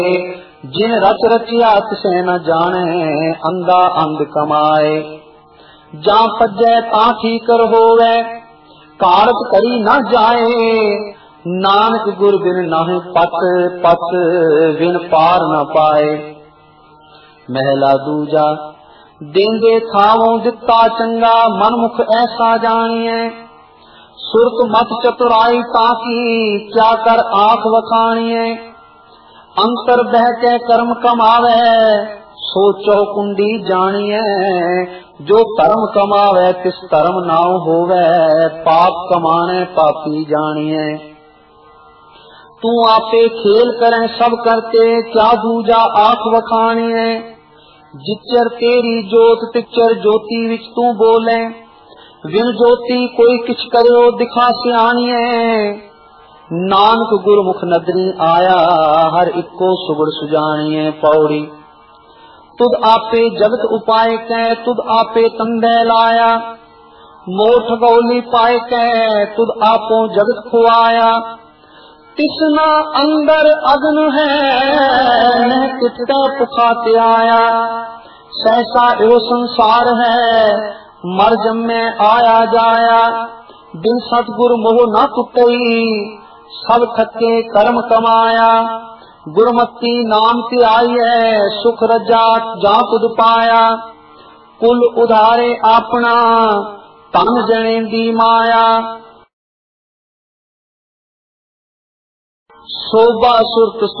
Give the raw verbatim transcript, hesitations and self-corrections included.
जिन रच रचिया तिसे न जाने अंधा अंध कमाए। जा पज्जै ता ठीकर होवे कारज करी न जाए। नानक गुर बिन नाहि पत पत बिन पार न पाए। महला दूजा देंगे थावों दिता चंगा मनमुख ऐसा जानिए। सुरत मत चतुराई ताकी क्या कर आंख वखाणिए। अंतर बह के कर्म कमावे सोचो कुंडी जानिए। जो कर्म कमावे तिस धर्म नाव होवे पाप कमाने पापी जानिए। तू आपे खेल करें सब करते क्या दूजा आंख वखाणिए। जिचर तेरी जोत तिचर ज्योति विच तू बोले। विन ज्योति कोई किछ करो दिखा सियाणिए। नानक गुरमुख नदरी आया हर इको सुगड़ सुजानिए। पौड़ी तुद आपे जगत उपाय कै तुद आपे तंदे लाया। मोठ गौली पाए कै तुद आपो जगत खुआया। तिसना अंदर अग्न है नह तिटका पुखाते आया। सहसा एवं संसार है मर जम्मे आया जाया। बिन सतगुरु मोह न टुटई सब थके कर्म कमाया। गुरमति नाम की आई है सुख रजा जा तुद पाया। कुल उधारे अपना तन जने दी माया। शोभा सुरत